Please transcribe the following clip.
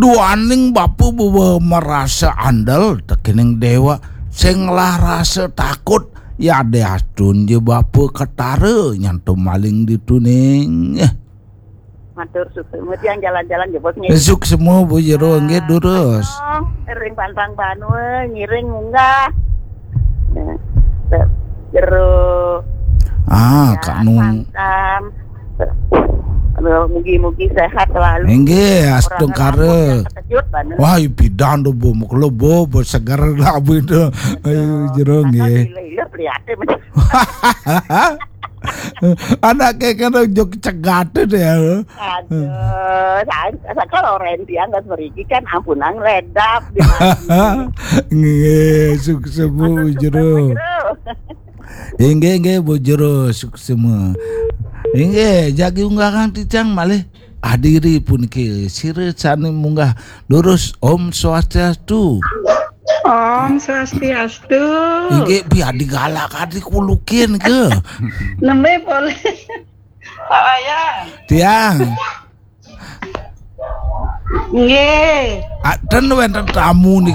duaning bapu merasa andal tekening dewa sing rasa takut ya de astun je bapu ketare nyanto maling dituning. Matur suksema tiang jalan-jalan je bos Besok semua Bu Jero nggih durus. Ring pantang banu ngiring munggah. Jero Kak Nun. Mugi-mugi sehat selalu. Nggih, astung kare. Wah, pidan do Bu lebo segar lah Bu itu. Ayo Jero nggih. Anak kayak kena jok cegat deh. Aduh, saya kalau Randy nggak pergi kan ampunan redap. Nggih, sukses Bu Jero. Nggih Bu Jero sukses semua. Nggih, jagi unggahan ticang malih hadiri pun ke sire sane munggah lurus Om Swastiastu. Om Swastiastu. Nggih biar digalak adi kulukin ke. Nembe boleh. Pak Ayah. Tiang. Nggih. Dan wenten tamu nih